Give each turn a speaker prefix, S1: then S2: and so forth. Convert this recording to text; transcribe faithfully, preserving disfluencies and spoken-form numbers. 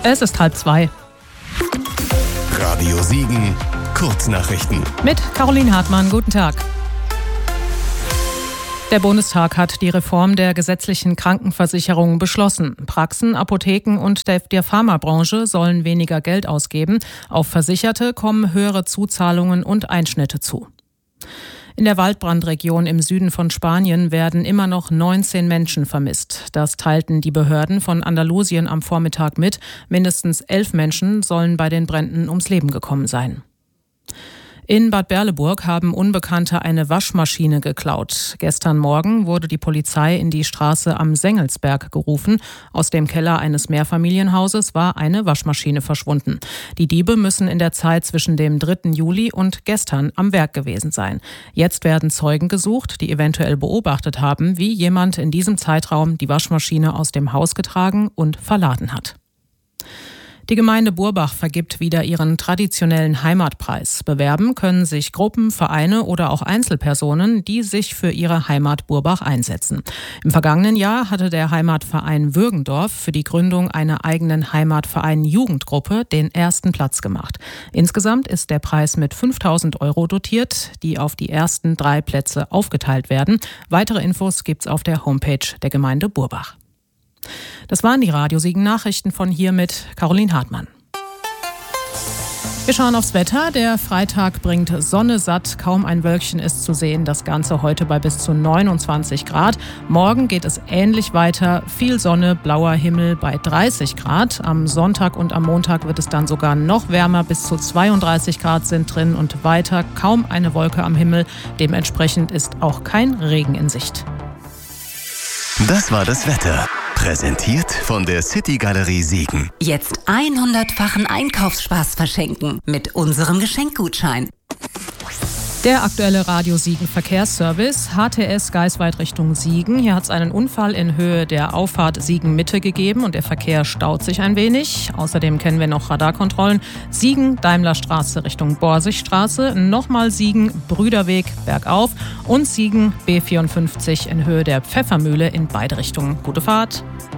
S1: Es ist halb zwei.
S2: Radio Siegen, Kurznachrichten.
S1: Mit Caroline Hartmann, guten Tag. Der Bundestag hat die Reform der gesetzlichen Krankenversicherung beschlossen. Praxen, Apotheken und der, der Pharmabranche sollen weniger Geld ausgeben. Auf Versicherte kommen höhere Zuzahlungen und Einschnitte zu. In der Waldbrandregion im Süden von Spanien werden immer noch neunzehn Menschen vermisst. Das teilten die Behörden von Andalusien am Vormittag mit. Mindestens elf Menschen sollen bei den Bränden ums Leben gekommen sein. In Bad Berleburg haben Unbekannte eine Waschmaschine geklaut. Gestern Morgen wurde die Polizei in die Straße am Sengelsberg gerufen. Aus dem Keller eines Mehrfamilienhauses war eine Waschmaschine verschwunden. Die Diebe müssen in der Zeit zwischen dem dritten Juli und gestern am Werk gewesen sein. Jetzt werden Zeugen gesucht, die eventuell beobachtet haben, wie jemand in diesem Zeitraum die Waschmaschine aus dem Haus getragen und verladen hat. Die Gemeinde Burbach vergibt wieder ihren traditionellen Heimatpreis. Bewerben können sich Gruppen, Vereine oder auch Einzelpersonen, die sich für ihre Heimat Burbach einsetzen. Im vergangenen Jahr hatte der Heimatverein Würgendorf für die Gründung einer eigenen Heimatverein-Jugendgruppe den ersten Platz gemacht. Insgesamt ist der Preis mit fünftausend Euro dotiert, die auf die ersten drei Plätze aufgeteilt werden. Weitere Infos gibt's auf der Homepage der Gemeinde Burbach. Das waren die Radio Siegen Nachrichten von hier mit Caroline Hartmann. Wir schauen aufs Wetter. Der Freitag bringt Sonne satt. Kaum ein Wölkchen ist zu sehen. Das Ganze heute bei bis zu neunundzwanzig Grad. Morgen geht es ähnlich weiter. Viel Sonne, blauer Himmel bei dreißig Grad. Am Sonntag und am Montag wird es dann sogar noch wärmer. Bis zu zweiunddreißig Grad sind drin und weiter kaum eine Wolke am Himmel. Dementsprechend ist auch kein Regen in Sicht.
S2: Das war das Wetter. Präsentiert von der City Galerie Siegen.
S3: Jetzt hundertfachen Einkaufsspaß verschenken mit unserem Geschenkgutschein.
S1: Der aktuelle Radio Siegen Verkehrsservice, H T S Geisweit Richtung Siegen. Hier hat es einen Unfall in Höhe der Auffahrt Siegen-Mitte gegeben und der Verkehr staut sich ein wenig. Außerdem kennen wir noch Radarkontrollen. Siegen-Daimlerstraße Richtung Borsigstraße, nochmal Siegen-Brüderweg bergauf und Siegen B vierundfünfzig in Höhe der Pfeffermühle in beide Richtungen. Gute Fahrt!